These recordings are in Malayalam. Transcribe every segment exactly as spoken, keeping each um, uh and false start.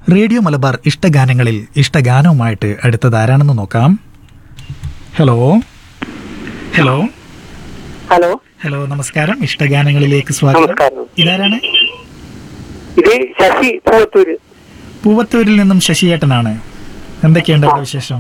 റേഡിയോ മലബാർ ഇഷ്ടഗാനങ്ങളിൽ ഇഷ്ടഗാനവുമായിട്ട് അടുത്തത് ആരാണെന്ന് നോക്കാം. ഹലോ ഹലോ ഹലോ ഹലോ നമസ്കാരം. ഇഷ്ടഗാനങ്ങളിലേക്ക് സ്വാഗതം. നമസ്കാരം. ഇതാരാണ്? ഇത് ശശി പൂവത്തൂര്. പൂവത്തൂരിൽ നിന്നും ശശിയേട്ടനാണ്. എന്തൊക്കെയുണ്ട് അവിടെ വിശേഷം?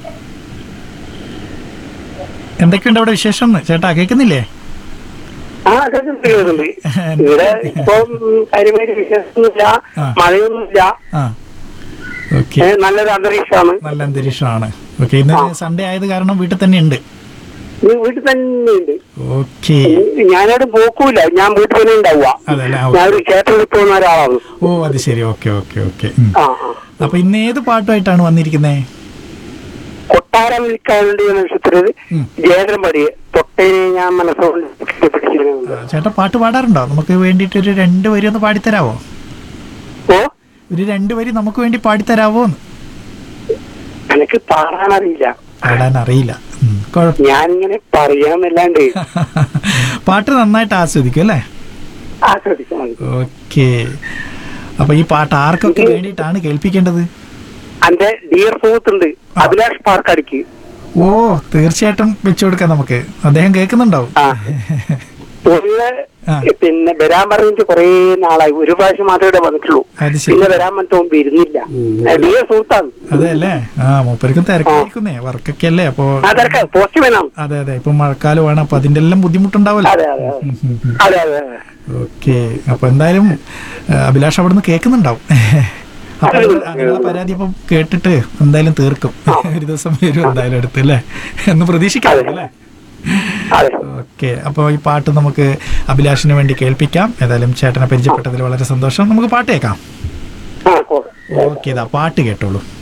എന്തൊക്കെയുണ്ട് അവിടെ വിശേഷം ചേട്ടാ? കേൾക്കുന്നില്ലേ? ആ കേൾക്കുന്നുണ്ട്. ഇവിടെ ഇപ്പം കാര്യമായിട്ട് വിശേഷമൊന്നുമില്ല, മഴയൊന്നുമില്ല. ആ ഓക്കെ, ഏ, നല്ലൊരു അന്തരീക്ഷമാണ്. നല്ല അന്തരീക്ഷമാണ്. ഓക്കെ, ഇന്ന് സൺഡേ ആയത് കാരണം വീട്ടിൽ തന്നെ ഉണ്ട്. നീ വീട്ടിൽ തന്നെ ഉണ്ട്. ഓക്കെ, ഞാനവിടെ പോക്കൂല, ഞാൻ വീട്ടിൽ തന്നെ ഉണ്ടാവുക. അതല്ലേ? ഞാനൊരു ക്ഷേത്രത്തിൽ പോകുന്ന ഒരാളാണ്. ഓ അത് ശരി. Okay okay okay. ആ ആ അപ്പൊ ഇന്ന് ഏത് പാട്ടുമായിട്ടാണ് വന്നിരിക്കുന്നത്? കൊട്ടാരം വിൽക്കാനുണ്ട് നക്ഷത്രത്തിൽ ജയന്ദ്രൻ പടിയെ തൊട്ടേനെ ഞാൻ മനസ്സുകൊണ്ട് പിടിച്ചിരുന്നു. ചേട്ടാ പാട്ട് പാടാറുണ്ടോ? നമുക്ക് വേണ്ടിട്ട് ഒരു രണ്ട് വരി ഒന്ന് പാടിത്തരാവോ? ഓ, ഒരു രണ്ട് വരി നമുക്ക് വേണ്ടി പാടിത്തരാവോ? എനിക്ക് പാടാനറിയില്ല, പാടാൻ അറിയില്ല. കുഴപ്പം, ഞാനിങ്ങനെ പറയാന്നല്ലാണ്ട് പാട്ട് നന്നായിട്ട് ആസ്വദിക്കും അല്ലേ? ആസ്വദിക്കണം. ഓക്കെ, അപ്പൊ ഈ പാട്ട് ആർക്കൊക്കെ വേണ്ടിയിട്ടാണ് കേൾപ്പിക്കേണ്ടത്? എന്റെ ഡിയർ സുഹൃത്തുണ്ട് അഭിലാഷ് പാർക്കടിക്ക്. ഓ തീർച്ചയായിട്ടും വെച്ചു കൊടുക്കാം നമുക്ക്. അദ്ദേഹം കേൾക്കുന്നുണ്ടാവും. ആ ഒന്ന് പിന്നെ വരാൻ പറഞ്ഞിട്ട് കൊറേ നാളായി, ഒരു പ്രാവശ്യം മാത്രമേ വന്നിട്ടുള്ളൂ. അത് ശരി. പിന്നെ വരാൻ പറ്റുമ്പോ വരുന്നില്ല. ഡിയർ സുഹൃത്താണ്. അതെ അല്ലേ? ആ മൂപ്പർക്കും തിരക്കായിരിക്കുന്നേ, വർക്കൊക്കെ അല്ലേ? അപ്പൊ ആ തിരക്ക് പോസ്റ്റ് വേണം. അതെ അതെ, ഇപ്പൊ മഴക്കാലമാണ്, അപ്പൊ അതിന്റെ എല്ലാം ബുദ്ധിമുട്ടുണ്ടാവല്ലോ. അതെ അതെ അതെ അതെ അതെ. ഓക്കെ, അപ്പൊ എന്തായാലും അഭിലാഷ് അവിടുന്ന് കേൾക്കുന്നുണ്ടാവും. അപ്പൊ നിങ്ങളെ പരാതി അപ്പം കേട്ടിട്ട് എന്തായാലും തീർക്കും. ഒരു ദിവസം വരും എന്തായാലും അടുത്ത് അല്ലേ എന്ന് പ്രതീക്ഷിക്കാം അല്ലേ? ഓക്കെ, അപ്പോൾ ഈ പാട്ട് നമുക്ക് അഭിലാഷിന് വേണ്ടി കേൾപ്പിക്കാം. ഏതായാലും ചേട്ടനെ പരിചയപ്പെട്ടതിൽ വളരെ സന്തോഷം. നമുക്ക് പാട്ട് കേൾക്കാം. ഓക്കെ, ഇതാ പാട്ട് കേട്ടോളൂ.